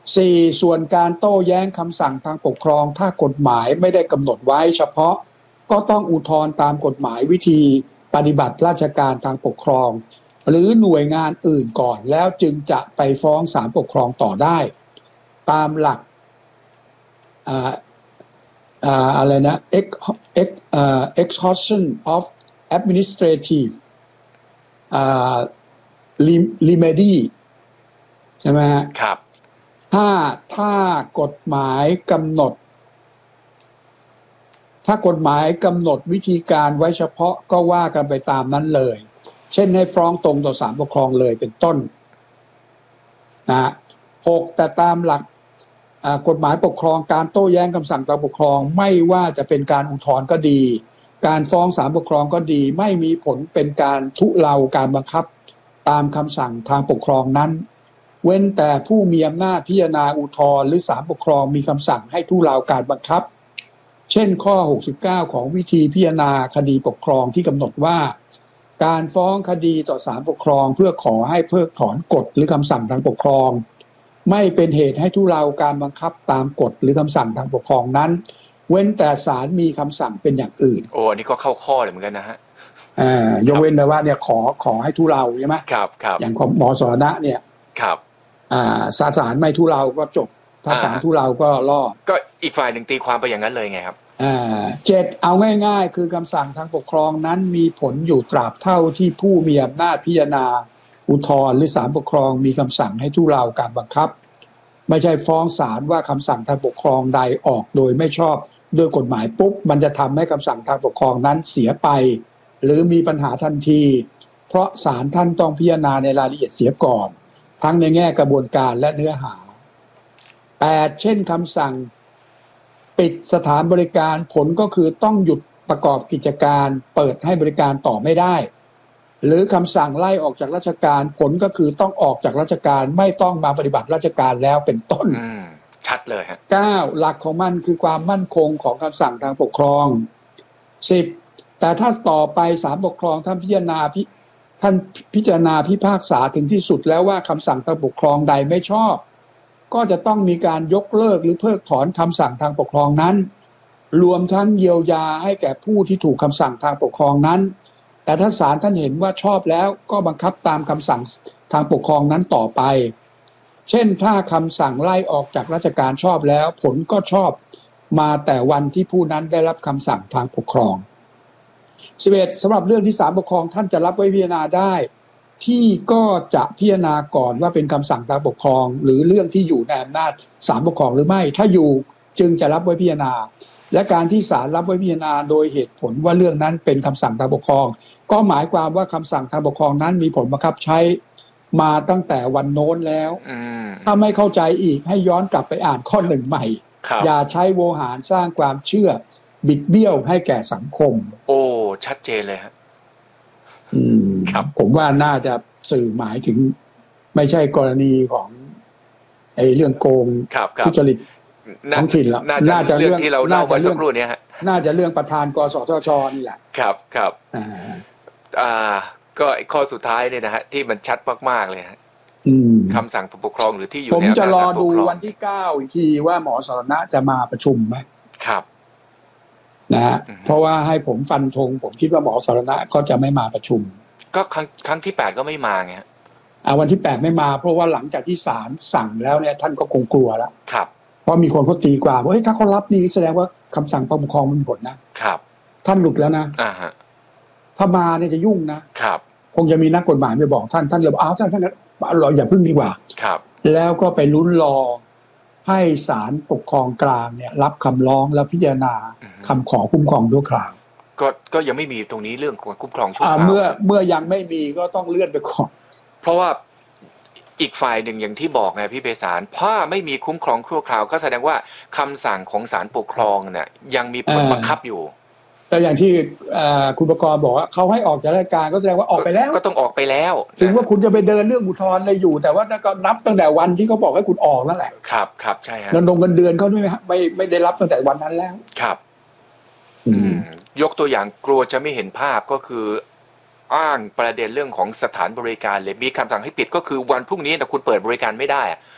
สี่ส่วนการโต้แย้งคำสั่งทางปกครองถ้ากฎหมายไม่ได้กำหนดไว้เฉพาะก็ต้องอุทธรณ์ตามกฎหมายวิธีปฏิบัติราชการทางปกครองหรือหน่วยงานอื่นก่อนแล้วจึงจะไปฟ้องศาลปกครองต่อได้ตามหลักอะไรนะ exhaustion of administrative remedy ใช่ไหมครับถ้ากฎหมายกำหนดวิธีการไว้เฉพาะก็ว่ากันไปตามนั้นเลยเช่นให้ฟ้องตรงต่อศาลปกครองเลยเป็นต้นนะ6แต่ตามหลักกฎหมายปกครองการโต้แย้งคำสั่งทางปกครองไม่ว่าจะเป็นการอุทธรณ์ก็ดีการฟ้องศาลปกครองก็ดีไม่มีผลเป็นการทุเลาการบังคับตามคำสั่งทางปกครองนั้นเว้นแต่ผู้มีอำนาจพิจารณาอุทธรณ์หรือศาลปกครองมีคำสั่งให้ทุเลาการบังคับเช่นข้อ69ของวิธีพิจารณาคดีปกครองที่กำหนดว่าการฟ้องคดีต่อศาลปกครองเพื่อขอให้เพิกถอนกฎหรือคำสั่งทางปกครองไม่เป็นเหตุให้ทุเลาการบังคับตามกฎหรือคำสั่งทางปกครองนั้นเว้นแต่ศาลมีคำสั่งเป็นอย่างอื่นอันนี้ก็เข้าข้อเลยเหมือนกันนะฮะยกเว้นแต่ว่าเนี่ยขอให้ทุเลาใช่ไหมครับอย่างของหมอสรณะเนี่ยครับศาลไม่ทุเลาก็จบถ้าศาลทุเลาก็รอดก็อีกฝ่ายหนึ่งตีความไปอย่างนั้นเลยไงครับ 7เอาง่ายๆคือคำสั่งทางปกครองนั้นมีผลอยู่ตราบเท่าที่ผู้มีอำนาจพิจารณาอุทธรณ์หรือศาลปกครองมีคำสั่งให้ทุเลาการบังคับไม่ใช่ฟ้องศาลว่าคำสั่งทางปกครองใดออกโดยไม่ชอบด้วยกฎหมายปุ๊บมันจะทำให้คำสั่งทางปกครองนั้นเสียไปหรือมีปัญหาทันทีเพราะศาลท่านต้องพิจารณาในรายละเอียดเสียก่อนทั้งในแง่กระบวนการและเนื้อหา8เช่นคำสั่งปิดสถานบริการผลก็คือต้องหยุดประกอบกิจการเปิดให้บริการต่อไม่ได้หรือคำสั่งไล่ออกจากราชการผลก็คือต้องออกจากราชการไม่ต้องมาปฏิบัติราชการแล้วเป็นต้นชัดเลยฮะ 9หลักของมันคือความมั่นคงของคำสั่งทางปกครอง10แต่ถ้าต่อไปศาลปกครองท่านพิจารณาพิพากษาถึงที่สุดแล้วว่าคำสั่งทางปกครองใดไม่ชอบก็จะต้องมีการยกเลิกหรือเพิกถอนคำสั่งทางปกครองนั้นรวมทั้งเยียวยาให้แก่ผู้ที่ถูกคำสั่งทางปกครองนั้นแต่ถ้าศาลท่านเห็นว่าชอบแล้วก็บังคับตามคำสั่งทางปกครองนั้นต่อไปเช่นถ้าคำสั่งไล่ออกจากราชการชอบแล้วผลก็ชอบมาแต่วันที่ผู้นั้นได้รับคำสั่งทางปกครอง11สำหรับเรื่องที่ศาลปกครองท่านจะรับไว้พิจารณาได้ที่ก็จะพิจารณาก่อนว่าเป็นคำสั่งทางปกครองหรือเรื่องที่อยู่ในอำนาจศาลปกครองหรือไม่ถ้าอยู่จึงจะรับไว้พิจารณาและการที่ศาลรับไว้พิจารณาโดยเหตุผลว่าเรื่องนั้นเป็นคำสั่งทางปกครองก็หมายความว่าคำสั่งทางปกครองนั้นมีผลบังคับใช้มาตั้งแต่วันโน้นแล้วถ้าไม่เข้าใจอีกให้ย้อนกลับไปอ่านข้อ1ใหม่อย่าใช้โวหารสร้างความเชื่อบิดเบี้ยวให้แก่สังคมชัดเจนเลยฮะผมว่าน่าจะสื่อหมายถึงไม่ใช่กรณีของเรื่องโกงทุจริตท้องถิ่นแล้วน่าจะเรื่องที่เราเล่าไว้สักครู่นี้ฮะน่าจะเรื่องประธานกสทชนี่แหละครับก็ข้อสุดท้ายเนี่ยนะฮะที่มันชัดมากๆเลยฮะคำสั่งปกครองหรือที่อยู่ในผมจะรอดูวันที่9อีกทีว่าหมอสรณะจะมาประชุมไหมครับนะฮะเพราะว่าให้ผมฟันธงผมคิดว่าหมอสรณะก็จะไม่มาประชุมก็ครั้งที่8ก็ไม่มาไงวันที่8ไม่มาเพราะว่าหลังจากที่ศาลสั่งแล้วเนี่ยท่านก็คงกลัวแล้วครับเพราะมีคนเขาตีความว่าถ้าเขารับนี่แสดงว่าคำสั่งปกครองมันผลนะครับท่านหลุดแล้วนะถ้ามาเนี่ยจะยุ่งนะครับคงจะมีนักกฎหมายไปบอกท่านเลยท่านเราอย่าพึ่งดีกว่าครับแล้วก็ไปลุ้นรอให้ศาลปกครองกลางเนี่ยรับคำร้องแล้วพิจารณาคำขอคุ้มครองชั่วคราวก็ยังไม่มีตรงนี้เรื่องคุ้มครองชั่วคราวเมื่อยังไม่มีก็ต้องเลื่อนไปก่อนเพราะว่าอีกฝ่ายหนึ่งอย่างที่บอกไงพี่ไพศาลถ้าไม่มีคุ้มครองชั่วคราวก็แสดงว่าคำสั่งของศาลปกครองเนี่ยยังมีผลบังคับอยู่แต่อย่างที่คุณประกรณ์บอกว่าเขาให้ออกจากราชการก็แสดงว่าออกไปแล้วก็ต้องออกไปแล้วถึงว่าคุณจะไปเดินเรื่องอุทธรณ์อะไรอยู่แต่ว่าก็นับตั้งแต่วันที่เขาบอกให้คุณออกนั่นแหละครับใช่ฮะเงินเดือนเขาไม่ได้รับตั้งแต่วันนั้นแล้วครับยกตัวอย่างกลัวจะไม่เห็นภาพก็คืออ้างประเด็นเรื่องของสถานบริการเลยมีคำสั่งให้ปิดก็คือวันพรุ่งนี้แต่คุณเปิดบริการไม่ได้